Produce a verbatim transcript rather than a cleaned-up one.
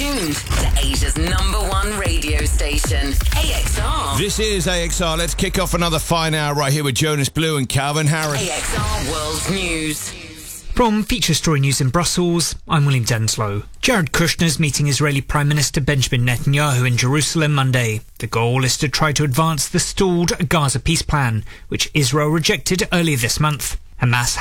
tuned to Asia's number one radio station, A X R. This is A X R. Let's kick off another fine hour right here with Jonas Blue and Calvin Harris. A X R World News. From Feature Story News in Brussels, I'm William Denslow. Jared Kushner's meeting Israeli Prime Minister Benjamin Netanyahu in Jerusalem Monday. The goal is to try to advance the stalled Gaza peace plan, which Israel rejected earlier this month. Hamas